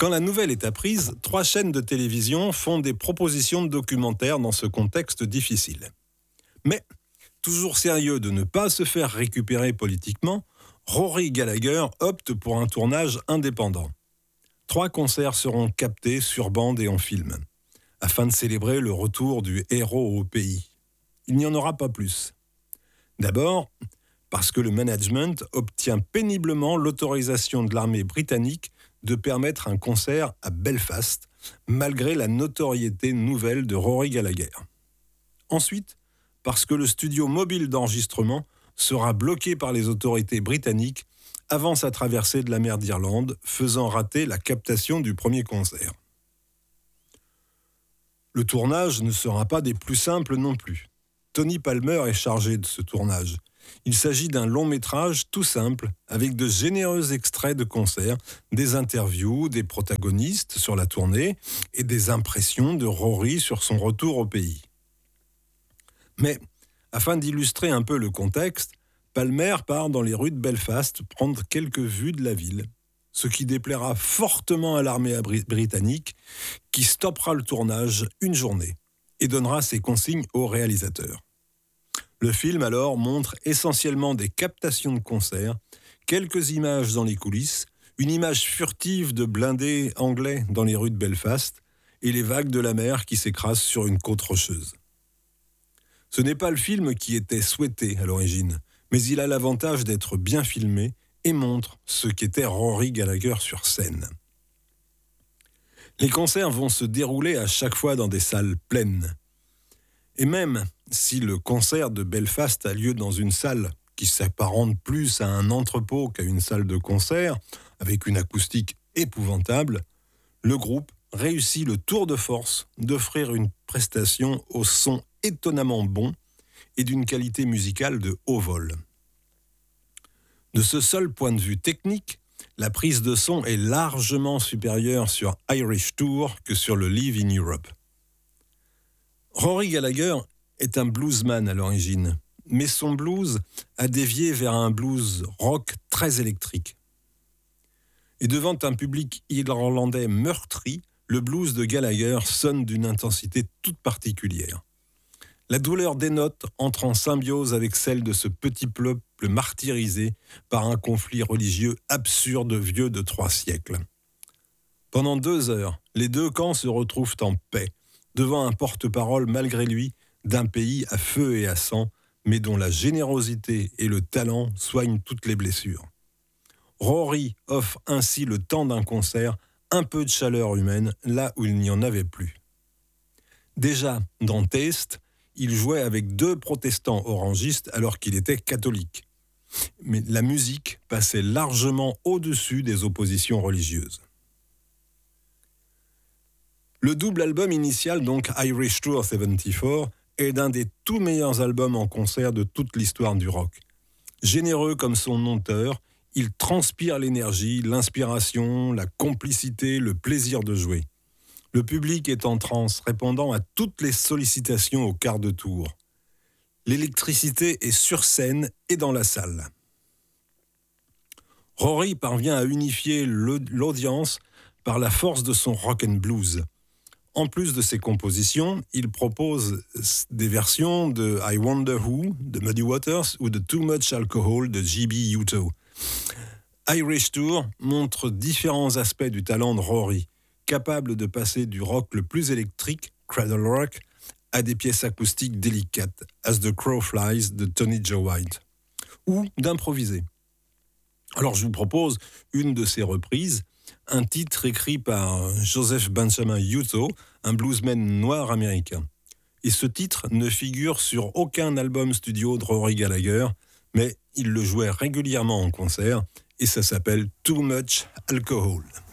Quand la nouvelle est apprise, 3 chaînes de télévision font des propositions de documentaires dans ce contexte difficile. Mais, toujours sérieux de ne pas se faire récupérer politiquement, Rory Gallagher opte pour un tournage indépendant. 3 concerts seront captés sur bande et en film, afin de célébrer le retour du héros au pays. Il n'y en aura pas plus. D'abord, parce que le management obtient péniblement l'autorisation de l'armée britannique de permettre un concert à Belfast, malgré la notoriété nouvelle de Rory Gallagher. Ensuite, parce que le studio mobile d'enregistrement sera bloqué par les autorités britanniques avant sa traversée de la mer d'Irlande, faisant rater la captation du premier concert. Le tournage ne sera pas des plus simples non plus. Tony Palmer est chargé de ce tournage. Il s'agit d'un long métrage tout simple, avec de généreux extraits de concerts, des interviews des protagonistes sur la tournée et des impressions de Rory sur son retour au pays. Mais, afin d'illustrer un peu le contexte, Palmer part dans les rues de Belfast prendre quelques vues de la ville, ce qui déplaira fortement à l'armée britannique, qui stoppera le tournage une journée et donnera ses consignes au réalisateur. Le film alors montre essentiellement des captations de concerts, quelques images dans les coulisses, une image furtive de blindés anglais dans les rues de Belfast et les vagues de la mer qui s'écrasent sur une côte rocheuse. Ce n'est pas le film qui était souhaité à l'origine, mais il a l'avantage d'être bien filmé et montre ce qu'était Rory Gallagher sur scène. Les concerts vont se dérouler à chaque fois dans des salles pleines. Et même si le concert de Belfast a lieu dans une salle qui s'apparente plus à un entrepôt qu'à une salle de concert, avec une acoustique épouvantable, le groupe réussit le tour de force d'offrir une prestation au son étonnamment bon et d'une qualité musicale de haut vol. De ce seul point de vue technique, la prise de son est largement supérieure sur Irish Tour que sur le Live in Europe. Rory Gallagher est un bluesman à l'origine, mais son blues a dévié vers un blues rock très électrique. Et devant un public irlandais meurtri, le blues de Gallagher sonne d'une intensité toute particulière. La douleur des notes entre en symbiose avec celle de ce petit peuple martyrisé par un conflit religieux absurde vieux de 3 siècles. Pendant 2 heures, les 2 camps se retrouvent en paix, devant un porte-parole malgré lui d'un pays à feu et à sang, mais dont la générosité et le talent soignent toutes les blessures. Rory offre ainsi le temps d'un concert, un peu de chaleur humaine, là où il n'y en avait plus. Déjà, dans Taste, il jouait avec 2 protestants orangistes alors qu'il était catholique. Mais la musique passait largement au-dessus des oppositions religieuses. Le double album initial, donc Irish Tour 74, est d'un des tout meilleurs albums en concert de toute l'histoire du rock. Généreux comme son auteur, il transpire l'énergie, l'inspiration, la complicité, le plaisir de jouer. Le public est en transe, répondant à toutes les sollicitations au quart de tour. L'électricité est sur scène et dans la salle. Rory parvient à unifier l'audience par la force de son rock and blues. En plus de ses compositions, il propose des versions de I Wonder Who de Muddy Waters ou de Too Much Alcohol de J.B. Utah. Irish Tour montre différents aspects du talent de Rory, capable de passer du rock le plus électrique, cradle rock, à des pièces acoustiques délicates, As the Crow Flies de Tony Joe White, ou d'improviser. Alors je vous propose une de ces reprises, un titre écrit par Joseph Benjamin Utah, un bluesman noir américain. Et ce titre ne figure sur aucun album studio de Rory Gallagher, mais il le jouait régulièrement en concert, et ça s'appelle Too Much Alcohol.